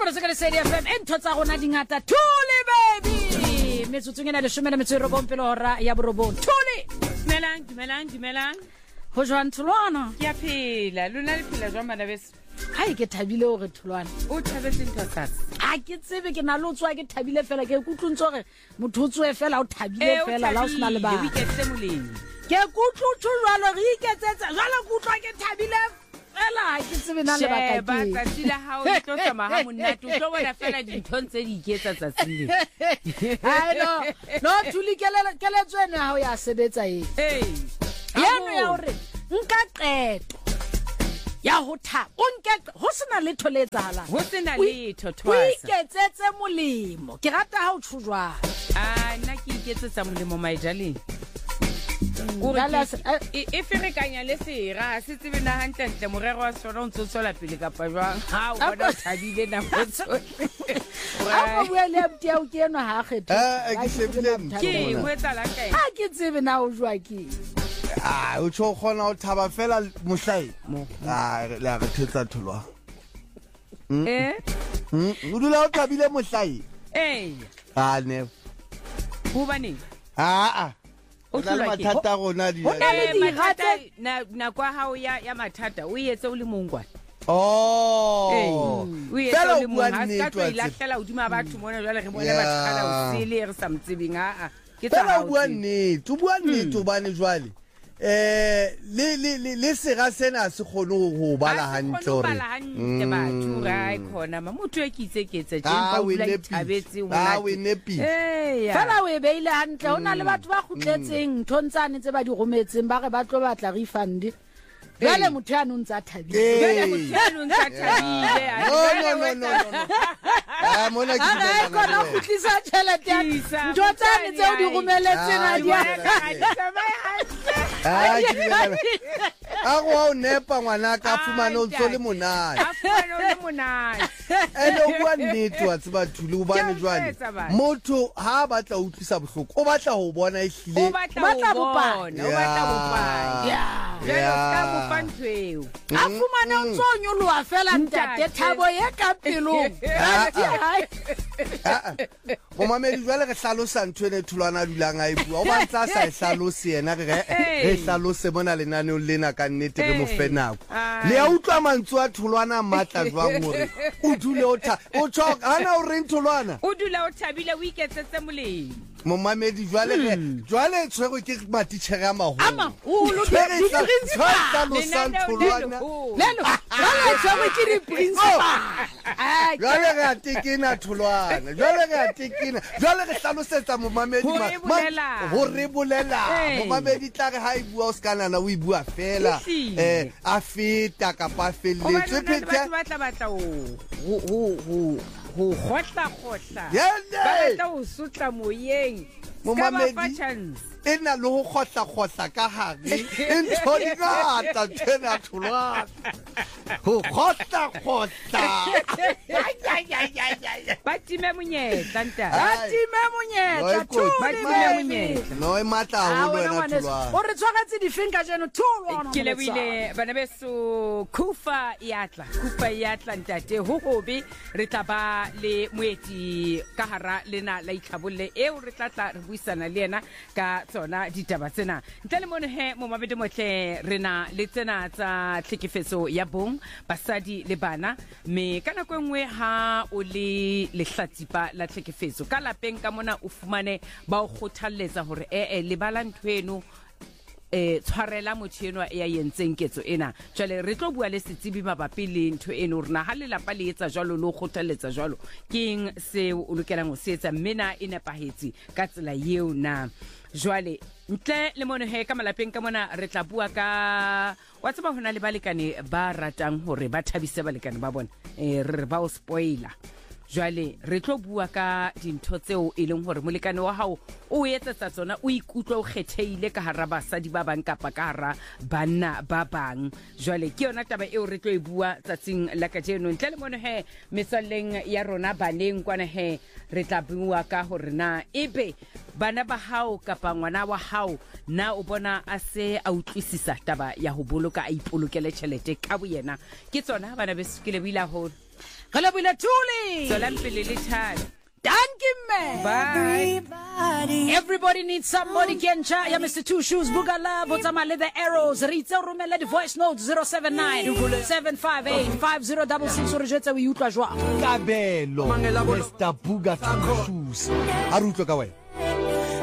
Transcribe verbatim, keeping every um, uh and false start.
se ka le C D F M e ntho tsa gona dingata Thuli baby metsotso ngena le shomela metso robong pele hora ya borobong Thuli Dumelang dumelang dumelang ho jwang Thulwana ke a phela lona le phela jwa mana beso hai ke thabile hore Thulwana o thabetse ntho tsa a ke tsebe ke na lo tswa ke thabile fela ke kutluntse hore motho o tswe fela o thabile fela la o sna le ba ke iketse moleng ke kutluthu jwalo re iketsetsa jwalo kutlwa ke thabile fela ke tsebe na le ba ka ke ba tsa tsila ha o tlo tsama ha monate o tlo bona fela dintho ntse di iketsa tsa tsile ai no no Thuli kelela keletswene ha o ya sebetsa e hey yano ya hore nka qeto ya ho tha o nke ho sena le tholetsahala ho sena le thotwasa o iketsetse molemo ke rata ha o tshujwa ah nna ke iketsetsa molemo maijaleng e ferekanya le sera se tsebe na hantle morero wa sona o ntsotswela pele kapa jwang ha o bona thabile na motso a bua le abti o ke eno ha kgetha eh ke sebile ke ho etsa la kae ha ke tsebe na o jwa ke ah o tsho khona o thaba fela mohlai ah la re thetsa tholwa eh mm o dula o thabile mohlai eh ah ne ho bane ah ah o tla mathata gona di mathata na na kwa hao ya ya mathata o etse o le mongwa oh o etse o le mongwa ha ka ila hlela udima batho mona jwale re bona batho o sele re sa mtsebing a ke tsa ha o bua nnete o bua nnete o bane jwale eh le le le sera sena se khone go bala hantle hore bala hantle batho ra khona ma motho e kitse ketse tjempa o la thabetse o na we nepi eh fela we beile hantle ona le batho ba khutletseng thontsane tse ba di rometseng ba re ba tlo batla refund Gale motho ya ntse thabile gale motho ya ntse thabile no no no no ah mona ke ba ka no khutlisa tšhelete ya ntho tsane tse o di romeletseng a di ah a go o nepa ngwana ka fumana o tsole monate a fumana o le monate ene o bua nnete wa tseba Thuli o bane jwale motho ha batla o utlwisa bohloko o batla ho bona e hlile o batla bopana o batla bopana ya ya ka bopantweo a fumana o tsonyo lo wa fela ntate thabo ye ka pelong o mamedi jwale re hlalosa ntho ene Thulwana dulang a e bua o ba tsa sa e hlalose yena re re hlalose bona lenane o lena ka nnete re mo fe nako le a utlwa mantso a Thulwana matla jwang hore o dule o tha o tshoka ana o reng Thulwana o dula o thabile o iketsetse moleng mo mamedi jwale re jwale tshwego ke matitjhere a maholo ama o lo di principal lo san Thulwana lelo jwale tshwego ke di principal jwale re a tekena Thulwana jwale re a tekena jwale re hlalosetsa mo mamedi ho re bolela mo mamedi tla re ha e bua o skana na o e bua fela eh a feta ka pa felletse phete ba tla batla o ho ho ho khotla khotla ba tla o sutla moyeng mo mamedi ena le ho khotla khotla ka hare ntho di ngata tshena Thulwana ho khotla khotla ba time monyetla nta ba time monyetla Thuli monyetla no e matla ho wena Thulwana o re tshwagetse difinka jeno Thulwana ke lebile bana beso kufa yatla kufa yatla ntate ho hobe re tla ba le moeti ka hara lena la itlhabolle eo re tla tla re buisana le yena ka tsona ditaba tsena ntle le mone he mo mabedi motle rena le tsena tsa tlhekefetso ya bong basadi le bana me kana go engwe ha o le lehlatsipa la tlhekefetso ka lapeng ka mona o fumane ba o khothalletsa hore eh le bala nthweno eh tshwarela motšheno ya yentseng ketso ena jwale re tlo bua le setsibi mabapi le ntho eno rena ha le lapa le etsa jwalo lo khothalletsa jwalo keng se o lokelang go se etsa mmena e nepahetse ka tsela yeo na jwale ntle le mone he ka malapeng ka mona re tla bua ka wa tseba hona le balekane ba ratang hore ba thabise balekane ba bona eh re ba o spoiler jwale re tlo bua ka dintho tseo e leng hore molekane wa hao o etsetsa tsona o ikutlwa o kgetheile ka hara basadi ba bang kapa ka hara banna ba bang jwale ke yona taba eo re tlo e bua tsatsing la ka jeno ntle le mone he metswalleng ya rona baneng kwana he re tla bua ka hore na ebe bana ba hao kapa ngwana wa hao na o bona a se a utlwisisa taba ya ho boloka a ipolokele tšhelete ka bo yena ke tsona bana be sekile bila ho Re lebohile Thuli. Tswelang pele le Thale. Danke man. Bye. Everybody needs somebody. Kencha ya Mister Two Shoes Bugala Botama the Arrows. Ritse rumela the voice note zero seven nine seven five eight five zero six six o re jetse o utlwa jwa. Kabelo Mister Buga Two Shoes. A re utlwa ka wena.